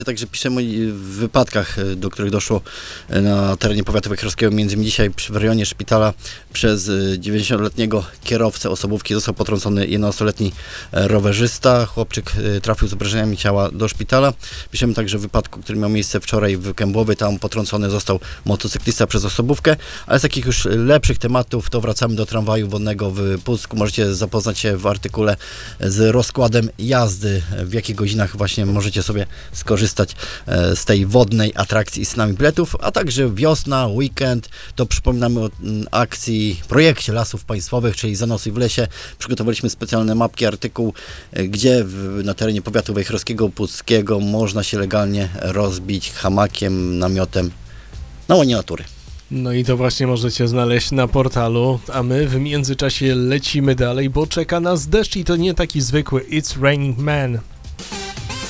Także piszemy o wypadkach, do których doszło na terenie powiatu wejherowskiego, między innymi dzisiaj w rejonie szpitala przez 90-letniego kierowcę osobówki został potrącony 11-letni rowerzysta. Chłopczyk trafił z obrażeniami ciała do szpitala. Piszemy także o wypadku, który miał miejsce wczoraj w Kębłowie. Tam potrącony został motocyklista przez osobówkę. Ale z takich już lepszych tematów to wracamy do tramwaju wodnego w Pucku. Możecie zapoznać się w artykule z rozkładem jazdy, w jakich godzinach właśnie możecie sobie skorzystać z tej wodnej atrakcji i z cenami biletów, a także wiosna, weekend, to przypominamy o akcji, projekcie Lasów Państwowych, czyli Zanosuj w lesie. Przygotowaliśmy specjalne mapki, artykuł, gdzie na terenie powiatu wejherowskiego, puckiego można się legalnie rozbić hamakiem, namiotem na łonie natury. No i to właśnie możecie znaleźć na portalu, a my w międzyczasie lecimy dalej, bo czeka nas deszcz i to nie taki zwykły It's Raining Man.